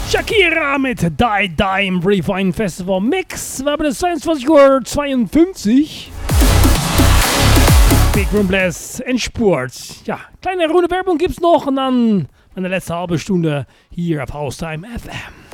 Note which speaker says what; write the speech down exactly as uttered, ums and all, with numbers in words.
Speaker 1: Shakira mit Die Die im Refine Festival Mix. Wir haben das zweiundzwanzig Uhr zweiundfünfzig. Big Room Blast, Endspurt. Ja, kleine Runde Werbung gibt's noch und dann meine letzte halbe Stunde hier auf Haustime F M.